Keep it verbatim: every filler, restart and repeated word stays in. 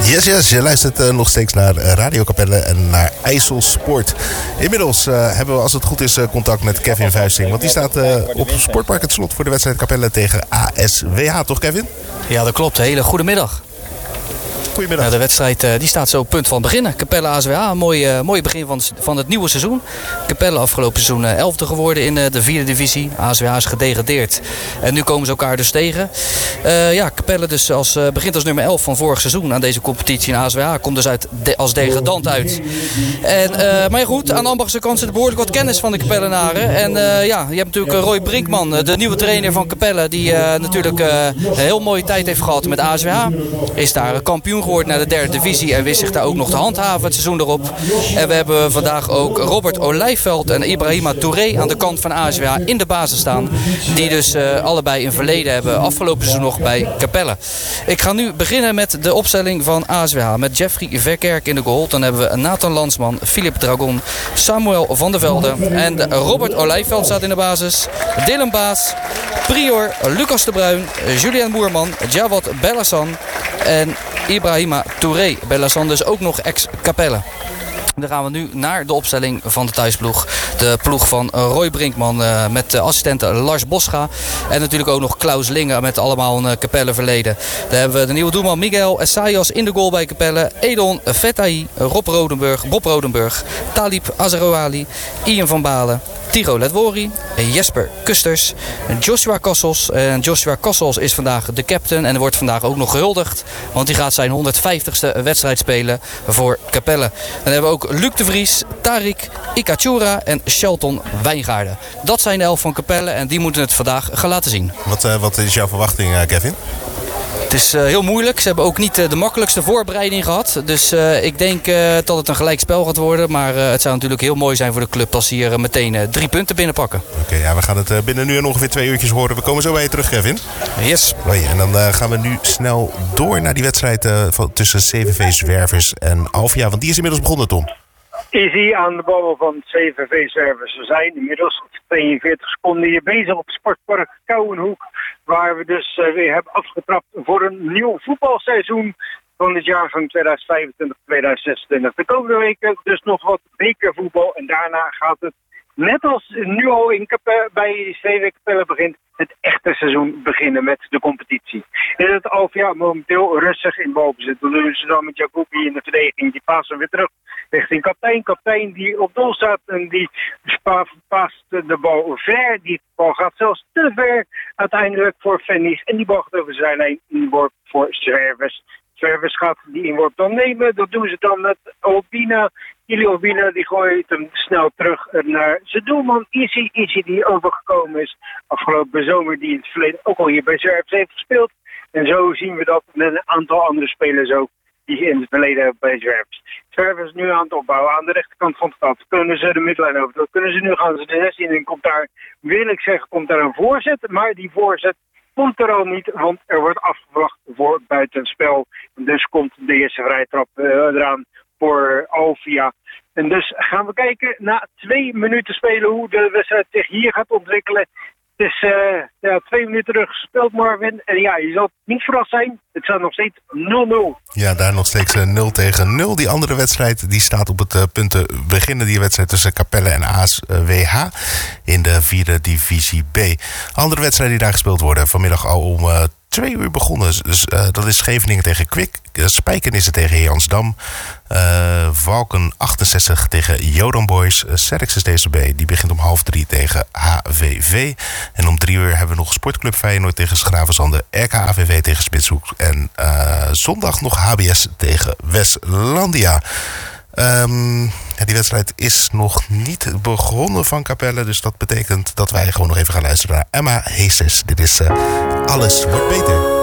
Yes, yes, je luistert uh, nog steeds naar Radio Capelle en naar IJsselsport. Inmiddels uh, hebben we, als het goed is, uh, contact met Kevin Vuisting. Want die staat uh, op Sportpark Het Slot voor de wedstrijd Capelle tegen A S W H, toch Kevin? Ja, dat klopt. Hele goede middag. Goedemiddag. Ja, de wedstrijd uh, die staat zo op punt van beginnen. Capelle A S W H, een mooi, uh, mooi begin van, van het nieuwe seizoen. Capelle afgelopen seizoen uh, elfde geworden in uh, de vierde divisie. A S W H is gedegradeerd. En nu komen ze elkaar dus tegen. Uh, ja, Capelle dus als, uh, begint als nummer elf van vorig seizoen aan deze competitie. En A S W H komt dus uit de, als degradant uit. En, uh, maar ja, goed, aan de Ambachtse kant zit behoorlijk wat kennis van de Capellenaren. En uh, ja, je hebt natuurlijk uh, Roy Brinkman, uh, de nieuwe trainer van Capelle. Die uh, natuurlijk uh, een heel mooie tijd heeft gehad met A S W H. Is daar uh, kampioen geworden naar de derde divisie en wist zich daar ook nog te handhaven het seizoen erop. En we hebben vandaag ook Robert Olijveld en Ibrahima Touré aan de kant van A S W H in de basis staan. Die dus uh, allebei een verleden hebben, afgelopen seizoen nog bij Capelle. Ik ga nu beginnen met de opstelling van A S W H. Met Jeffrey Verkerk in de goal. Dan hebben we Nathan Lansman, Philip Dragon, Samuel van der Velde. En Robert Olijveld staat in de basis. Dylan Baas, Prior, Lucas de Bruin, Julian Moerman, Jawad Bellassan en Ibrahima Touré. Bellassan dus ook nog ex-Capelle. Dan gaan we nu naar de opstelling van de thuisploeg. De ploeg van Roy Brinkman uh, met de assistent Lars Boscha. En natuurlijk ook nog Klaus Linge met allemaal een uh, Capelle verleden. Dan hebben we de nieuwe doelman Miguel Essayas in de goal bij Capelle. Edon Fetai, Rob Rodenburg, Bob Rodenburg, Talib Azarouali, Ian van Balen, Tiro Ledwori, Jesper Kusters, Joshua Kassels. En Joshua Kassels is vandaag de captain en wordt vandaag ook nog gehuldigd. Want hij gaat zijn honderdvijftigste wedstrijd spelen voor Capelle. Dan hebben we ook Luc de Vries, Tarik Ikachura en Shelton Wijngaarden. Dat zijn de elf van Capelle en die moeten het vandaag gaan laten zien. Wat, uh, wat is jouw verwachting, uh, Kevin? Het is uh, heel moeilijk. Ze hebben ook niet uh, de makkelijkste voorbereiding gehad. Dus uh, ik denk uh, dat het een gelijkspel gaat worden. Maar uh, het zou natuurlijk heel mooi zijn voor de club als ze hier uh, meteen uh, drie punten binnenpakken. Oké, okay, ja, we gaan het uh, binnen nu en ongeveer twee uurtjes horen. We komen zo bij je terug, Kevin. Yes. Hoi, en dan uh, gaan we nu snel door naar die wedstrijd uh, van, tussen C V V Zwervers en Alvia. Want die is inmiddels begonnen, Tom. Easy aan de bal van C V V Zwervers. We zijn inmiddels tweeënveertig seconden hier bezig op Sportpark Kouwenhoek. Waar we dus uh, weer hebben afgetrapt voor een nieuw voetbalseizoen van het jaargang tweeduizend vijfentwintig tweeduizend zesentwintig. De komende weken dus nog wat bekervoetbal. En daarna gaat het, net als nu al in Capelle, bij C V V Capelle begint, het echte seizoen beginnen met de competitie. In het Alvia momenteel rustig in balbezit. Dan doen ze dan met Jacobi in de verdediging. Die passen weer terug richting kapitein. Kapitein die op doel staat en die paast de bal ver. Die bal gaat zelfs te ver uiteindelijk voor Fennis. En die bal gaat over zijn lijn inworp voor Zwervers. Zwervers gaat die inworp dan nemen. Dat doen ze dan met Albina. Jullie Albina die gooit hem snel terug naar zijn doelman Easy. Easy die overgekomen is afgelopen zomer. Die in het verleden ook al hier bij Zwervers heeft gespeeld. En zo zien we dat met een aantal andere spelers ook die in het verleden hebben bij Zwervers. Zwervers nu aan het opbouwen. Aan de rechterkant van het veld kunnen ze de midlijn over. Dat kunnen ze nu gaan ze de zestien in. Komt daar, wil ik zeggen, komt daar een voorzet. Maar die voorzet komt er al niet, want er wordt afgewacht voor buitenspel. Dus komt de eerste vrije trap uh, eraan voor Alvia. En dus gaan we kijken na twee minuten spelen hoe de wedstrijd zich hier gaat ontwikkelen. Het is uh, ja, twee minuten terug gespeeld, Marvin. En ja, je zal niet verrast zijn. Het staat nog steeds nul nul. Ja, daar nog steeds uh, nul tegen nul. Die andere wedstrijd die staat op het uh, punt te beginnen. Die wedstrijd tussen Capelle en A S W H in de vierde divisie B. Andere wedstrijden die daar gespeeld worden. Vanmiddag al om uh, twee uur begonnen. Dus uh, dat is Scheveningen tegen Kwik. Uh, Spijkenissen tegen Jansdam. Uh, Valken achtenzestig tegen Jodan Boys. Uh, Serxes D C B die begint om half drie tegen H V V. En om drie uur hebben we nog Sportclub Feyenoord tegen Schravenzande. R K A V V tegen Spitshoek. En uh, zondag nog H B S tegen Westlandia. Um, ja, die wedstrijd is nog niet begonnen van Capelle. Dus dat betekent dat wij gewoon nog even gaan luisteren naar Emma Heesters. Dit is uh, Alles wordt beter.